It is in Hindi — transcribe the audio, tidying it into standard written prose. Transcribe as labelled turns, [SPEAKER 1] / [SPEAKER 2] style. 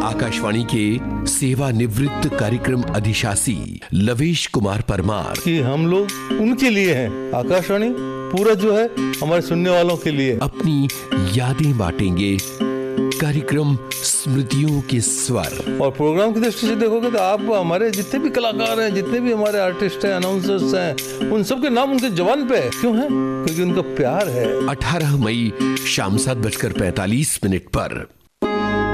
[SPEAKER 1] आकाशवाणी के सेवानिवृत्त कार्यक्रम अधिशासी लवेश कुमार परमार
[SPEAKER 2] कि हम लोग उनके लिए हैं, आकाशवाणी पूरा जो है हमारे सुनने वालों के लिए
[SPEAKER 1] अपनी यादें बांटेंगे। कार्यक्रम स्मृतियों के स्वर।
[SPEAKER 2] और प्रोग्राम की दृष्टि से देखोगे तो आप हमारे जितने भी कलाकार हैं, जितने भी हमारे आर्टिस्ट हैं, अनाउंसर्स हैं, उन सबके नाम उनके जबान पे है। क्यों है? क्योंकि उनका प्यार है।
[SPEAKER 1] 18 मई शाम 7:45 पर